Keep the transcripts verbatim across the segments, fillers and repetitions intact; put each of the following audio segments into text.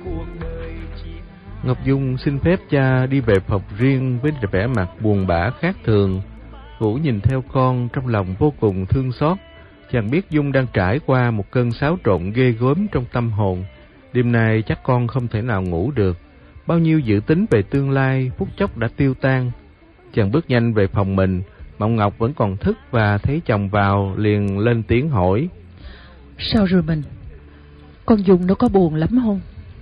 Ngọc Dung xin phép cha đi về phòng riêng với vẻ mặt buồn bã khác thường. Vũ nhìn theo con trong lòng vô cùng thương xót. Chàng biết Dung đang trải qua một cơn xáo trộn ghê gớm trong tâm hồn. Đêm nay chắc con không thể nào ngủ được. Bao nhiêu dự tính về tương lai phút chốc đã tiêu tan. Chàng bước nhanh về phòng mình. Mộng Ngọc vẫn còn thức và thấy chồng vào liền lên tiếng hỏi: Sao rồi mình? Con Dung nó có buồn lắm không?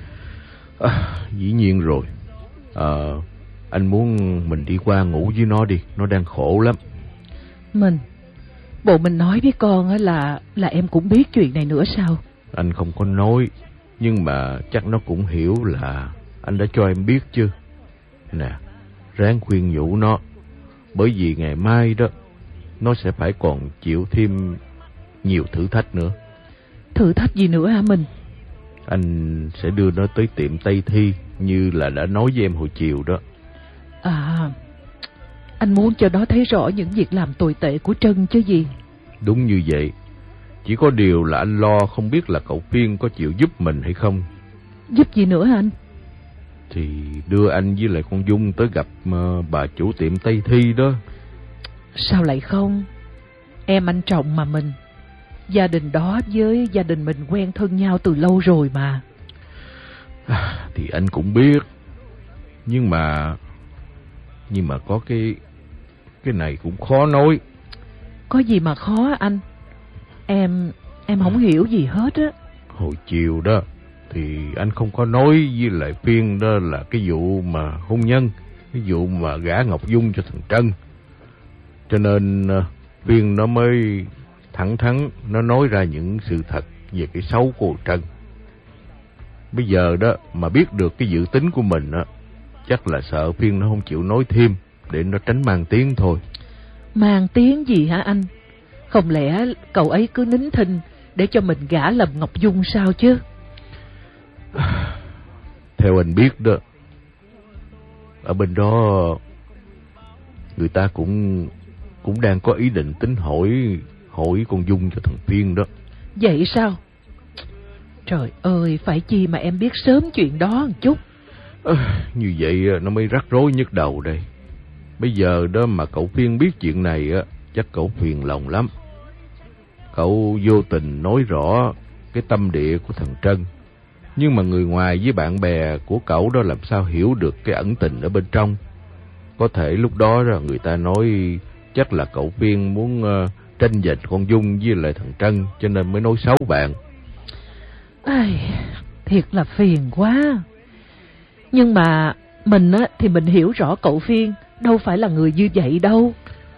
À, dĩ nhiên rồi. À, anh muốn mình đi qua ngủ với nó đi, nó đang khổ lắm. Mình, bộ mình nói với con là là em cũng biết chuyện này nữa sao? Anh không có nói, nhưng mà chắc nó cũng hiểu là anh đã cho em biết chứ. Nè, ráng khuyên nhủ nó, bởi vì ngày mai đó nó sẽ phải còn chịu thêm nhiều thử thách nữa. Thử thách gì nữa hả mình? Anh sẽ đưa nó tới tiệm Tây Thi như là đã nói với em hồi chiều đó. À, anh muốn cho nó thấy rõ những việc làm tồi tệ của Trân chứ gì. Đúng như vậy. Chỉ có điều là anh lo không biết là cậu Phiên có chịu giúp mình hay không. Giúp gì nữa hả anh? Thì đưa anh với lại con Dung tới gặp uh, bà chủ tiệm Tây Thi đó. Sao lại không? Em anh Trọng mà mình. Gia đình đó với gia đình mình quen thân nhau từ lâu rồi mà. À, thì anh cũng biết. Nhưng mà Nhưng mà có cái Cái này cũng khó nói. Có gì mà khó anh? Em Em không hiểu gì hết á. Hồi chiều đó thì anh không có nói với lại Phiên đó là cái vụ mà hôn nhân, cái vụ mà gả Ngọc Dung cho thằng Trân. Cho nên Phiên nó mới thẳng thắn nó nói ra những sự thật về cái xấu của Trân. Bây giờ đó mà biết được cái dự tính của mình á, chắc là sợ Phiên nó không chịu nói thêm để nó tránh mang tiếng thôi. Mang tiếng gì hả anh? Không lẽ cậu ấy cứ nín thinh để cho mình gả lầm Ngọc Dung sao chứ? Theo anh biết đó, ở bên đó người ta cũng cũng đang có ý định tính hỏi hỏi con Dung cho thằng Phiên đó. Vậy sao? Trời ơi, phải chi mà em biết sớm chuyện đó một chút. À, như vậy nó mới rắc rối nhức đầu đây. Bây giờ đó mà cậu Phiên biết chuyện này á, chắc cậu phiền lòng lắm. Cậu vô tình nói rõ cái tâm địa của thằng Trân, nhưng mà người ngoài với bạn bè của cậu đó làm sao hiểu được cái ẩn tình ở bên trong. Có thể lúc đó là người ta nói chắc là cậu Phiên muốn uh, tranh giành con Dung với lại thằng Trân, cho nên mới nói xấu bạn. Ai, thiệt là phiền quá. Nhưng mà mình á thì mình hiểu rõ cậu Phiên đâu phải là người như vậy đâu.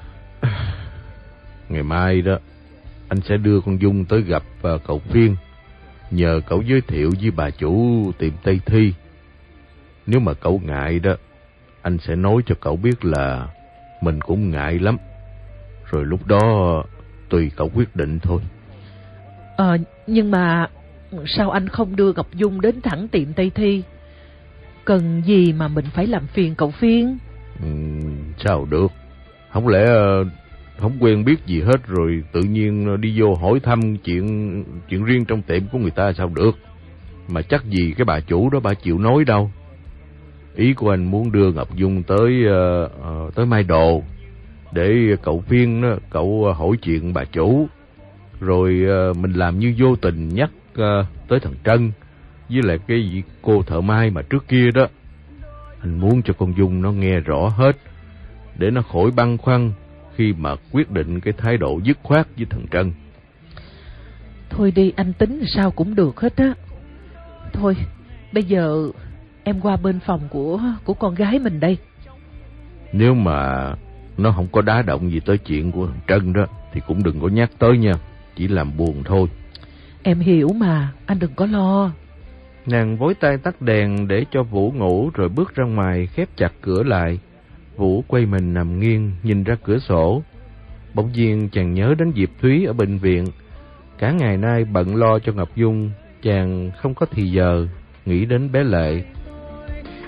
Ngày mai đó anh sẽ đưa con Dung tới gặp uh, cậu Phiên, nhờ cậu giới thiệu với bà chủ tiệm Tây Thi. Nếu mà cậu ngại đó, anh sẽ nói cho cậu biết là mình cũng ngại lắm. Rồi lúc đó tùy cậu quyết định thôi. Ờ, nhưng mà sao anh không đưa Ngọc Dung đến thẳng tiệm Tây Thi? Cần gì mà mình phải làm phiền cậu Phiên? Ừ, sao được? Không lẽ uh, không quen biết gì hết rồi tự nhiên đi vô hỏi thăm chuyện chuyện riêng trong tiệm của người ta sao được? Mà chắc gì cái bà chủ đó bà chịu nói đâu. Ý của anh muốn đưa Ngọc Dung tới uh, uh, tới Mai Đồ để cậu Phiên đó, cậu hỏi chuyện bà chủ, rồi uh, mình làm như vô tình nhắc uh, tới thằng Trân với lại cái cô thợ may mà trước kia đó. Anh muốn cho con Dung nó nghe rõ hết để nó khỏi băn khoăn khi mà quyết định cái thái độ dứt khoát với thằng Trân. Thôi đi, anh tính sao cũng được hết á. Thôi, bây giờ em qua bên phòng của của con gái mình đây. Nếu mà nó không có đá động gì tới chuyện của thằng Trân đó thì cũng đừng có nhắc tới nha, chỉ làm buồn thôi. Em hiểu mà, anh đừng có lo. Nàng vối tay tắt đèn để cho Vũ ngủ rồi bước ra ngoài khép chặt cửa lại. Vũ quay mình nằm nghiêng nhìn ra cửa sổ. Bỗng nhiên chàng nhớ đến Diệp Thúy ở bệnh viện. Cả ngày nay bận lo cho Ngọc Dung, chàng không có thì giờ nghĩ đến bé Lệ.